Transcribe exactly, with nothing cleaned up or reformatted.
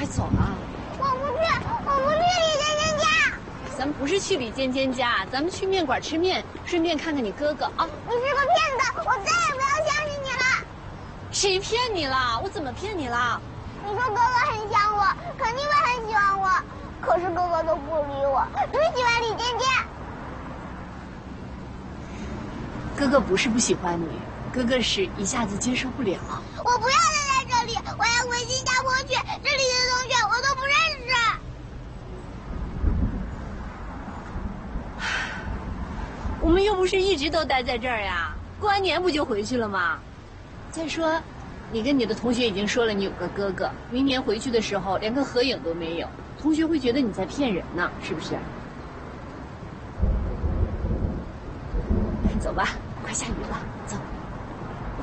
快走啊！ 我不去，我不去李尖尖家。 咱们不是去李尖尖家，咱们去面馆吃面，顺便看看你哥哥啊。 你是个骗子，我再也不要相信你了。 谁骗你了？我怎么骗你了？ 你说哥哥很想我，肯定会很喜欢我，可是哥哥都不理我，只喜欢李尖尖。 哥哥不是不喜欢你，哥哥是一下子接受不了。 我不要待在这里，我要回新加坡去，这里的同学我都不认识。 我们又不是一直都待在这儿呀，过完年不就回去了吗？再说，你跟你的同学已经说了你有个哥哥，明年回去的时候连个合影都没有，同学会觉得你在骗人呢，是不是？走吧，快下雨了，走。